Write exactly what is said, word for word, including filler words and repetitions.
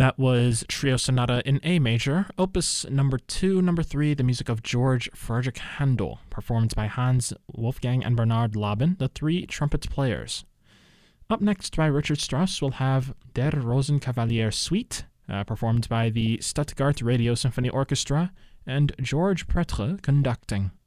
That was Trio Sonata in A major, opus number two, number three, the music of George Friedrich Handel, performed by Hans Wolfgang and Bernard Laben, the three trumpet players. Up next by Richard Strauss, we'll have Der Rosenkavalier Suite, uh, performed by the Stuttgart Radio Symphony Orchestra, and George Pretre conducting.